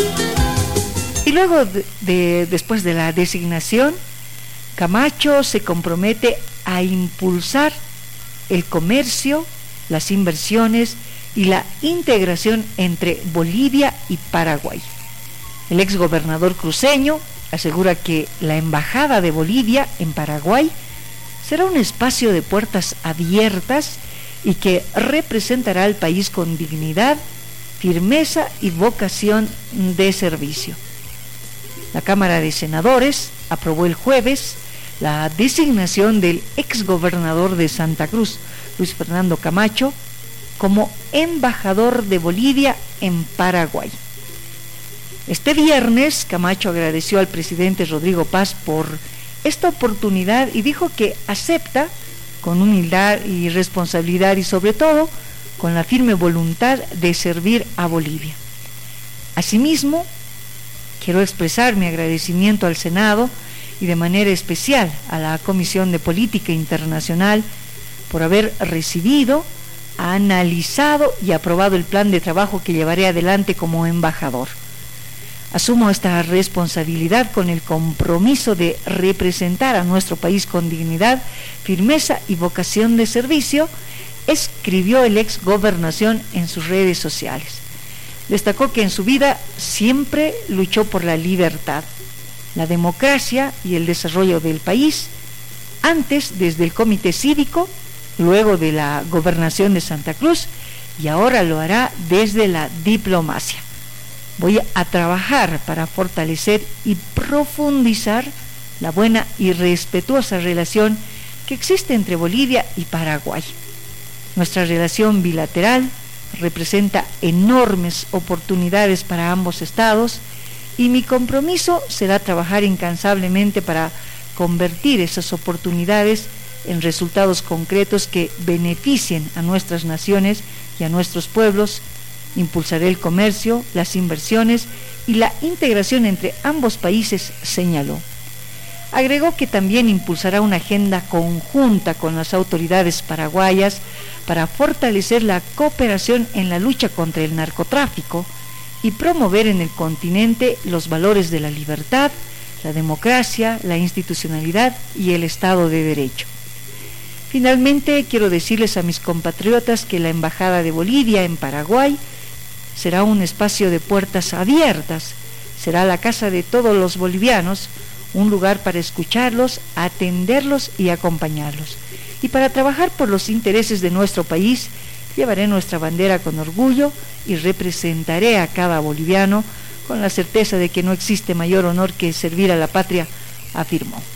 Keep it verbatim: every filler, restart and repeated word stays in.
Y luego, de, de, después de la designación, Camacho se compromete a impulsar el comercio, las inversiones y la integración entre Bolivia y Paraguay. El exgobernador cruceño asegura que la Embajada de Bolivia en Paraguay será un espacio de puertas abiertas y que representará al país con dignidad, firmeza y vocación de servicio. La Cámara de Senadores aprobó el jueves la designación del exgobernador de Santa Cruz, Luis Fernando Camacho, como embajador de Bolivia en Paraguay. Este viernes, Camacho agradeció al presidente Rodrigo Paz por esta oportunidad y dijo que acepta con humildad y responsabilidad y sobre todo con la firme voluntad de servir a Bolivia. Asimismo, quiero expresar mi agradecimiento al Senado y de manera especial a la Comisión de Política Internacional por haber recibido, analizado y aprobado el plan de trabajo que llevaré adelante como embajador. Asumo esta responsabilidad con el compromiso de representar a nuestro país con dignidad, firmeza y vocación de servicio, escribió el ex gobernación en sus redes sociales. Destacó que en su vida siempre luchó por la libertad, la democracia y el desarrollo del país, antes desde el Comité Cívico, luego de la Gobernación de Santa Cruz y ahora lo hará desde la diplomacia. Voy a trabajar para fortalecer y profundizar la buena y respetuosa relación que existe entre Bolivia y Paraguay. Nuestra relación bilateral representa enormes oportunidades para ambos estados y mi compromiso será trabajar incansablemente para convertir esas oportunidades en resultados concretos que beneficien a nuestras naciones y a nuestros pueblos. Impulsaré el comercio, las inversiones y la integración entre ambos países, señaló. Agregó que también impulsará una agenda conjunta con las autoridades paraguayas para fortalecer la cooperación en la lucha contra el narcotráfico y promover en el continente los valores de la libertad, la democracia, la institucionalidad y el Estado de Derecho. Finalmente, quiero decirles a mis compatriotas que la Embajada de Bolivia en Paraguay será un espacio de puertas abiertas, será la casa de todos los bolivianos, un lugar para escucharlos, atenderlos y acompañarlos. Y para trabajar por los intereses de nuestro país, llevaré nuestra bandera con orgullo y representaré a cada boliviano con la certeza de que no existe mayor honor que servir a la patria, afirmó.